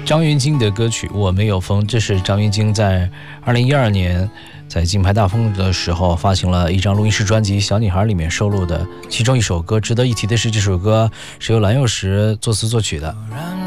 张芸京的歌曲《我没有疯》，这是张芸京在2012年在金牌大风的时候发行了一张录音室专辑《小女孩》里面收录的其中一首歌。值得一提的是，这首歌是由蓝又时作词作曲的。